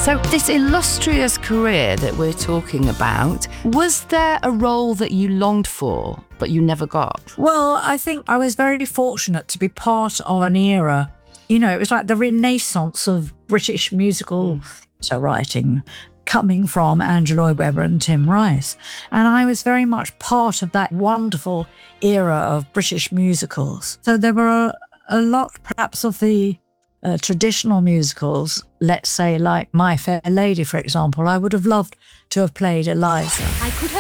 So this illustrious career that we're talking about, was there a role that you longed for but you never got? Well, I think I was very fortunate to be part of an era. You know, it was like the renaissance of British musical writing, coming from Andrew Lloyd Webber and Tim Rice. And I was very much part of that wonderful era of British musicals. So there were a lot, perhaps, of the traditional musicals, let's say like My Fair Lady, for example. I would have loved to have played Eliza.